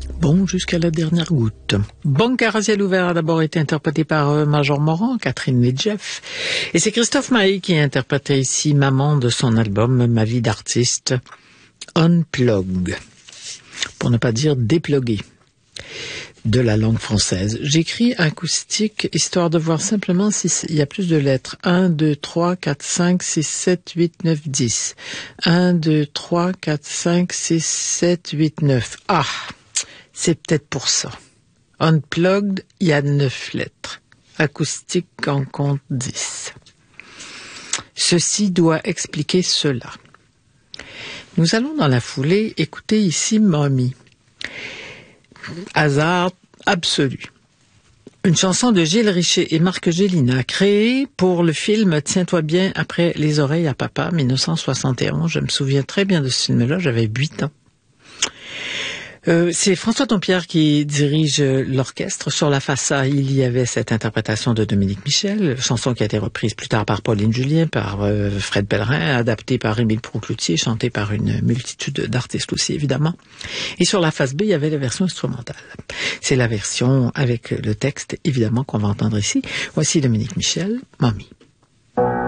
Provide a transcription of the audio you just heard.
Bon, jusqu'à la dernière goutte. Bancar à ciel ouvert a d'abord été interprété par Major Moran, Catherine et Jeff. Et c'est Christophe Maé qui a interprété ici Maman de son album Ma vie d'artiste, Unplug, pour ne pas dire déplugué, de la langue française. J'écris acoustique, histoire de voir simplement s'il y a plus de lettres. 1, 2, 3, 4, 5, 6, 7, 8, 9, 10. 1, 2, 3, 4, 5, 6, 7, 8, 9. Ah, c'est peut-être pour ça. Unplugged, il y a 9 lettres. Acoustique en compte 10. Ceci doit expliquer cela. Nous allons dans la foulée écouter ici Mommy. Hasard absolu. Une chanson de Gilles Richet et Marc Gélina, créée pour le film Tiens-toi bien après les oreilles à papa, 1971. Je me souviens très bien de ce film-là, j'avais 8 ans. C'est François Dompierre qui dirige l'orchestre. Sur la face A, il y avait cette interprétation de Dominique Michel, chanson qui a été reprise plus tard par Pauline Julien, par Fred Pellerin, adaptée par Émile Proucloutier, chantée par une multitude d'artistes aussi, évidemment. Et sur la face B, il y avait la version instrumentale. C'est la version avec le texte, évidemment, qu'on va entendre ici. Voici Dominique Michel, Mommy.